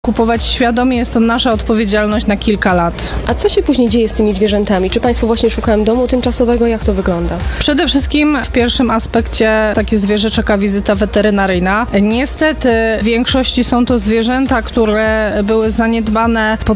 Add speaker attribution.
Speaker 1: Kupować świadomie, jest to nasza odpowiedzialność na kilka lat.
Speaker 2: A co się później dzieje z tymi zwierzętami? Czy Państwo właśnie szukają domu tymczasowego? Jak to wygląda?
Speaker 1: Przede wszystkim w pierwszym aspekcie takie zwierzę czeka wizyta weterynaryjna. Niestety w większości są to zwierzęta, które były zaniedbane pod